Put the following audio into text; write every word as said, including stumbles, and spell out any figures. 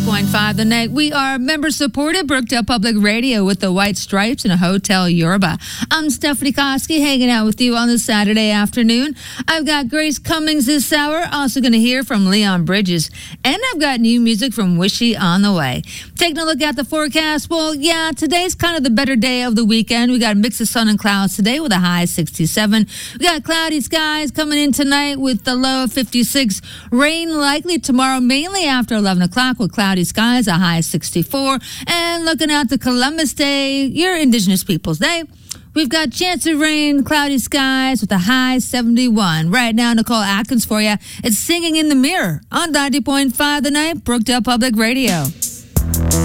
point five the night. We are member-supported Brookdale Public Radio with the White Stripes and a Hotel Yoruba. I'm Stephanie Koski, hanging out with you on this Saturday afternoon. I've got Grace Cummings this hour, also going to hear from Leon Bridges, and I've got new music from Wishy on the way. Taking a look at the forecast, well, yeah, today's kind of the better day of the weekend. We got a mix of sun and clouds today with a high sixty-seven. We got cloudy skies coming in tonight with the low of fifty-six. Rain likely tomorrow, mainly after eleven o'clock with cloudy skies, a high sixty-four. And looking out to Columbus Day, your Indigenous Peoples Day, we've got chance of rain, cloudy skies with a high seventy-one. Right now, Nicole Atkins for you. It's Singing in the Mirror on ninety point five the night, Brookdale Public Radio.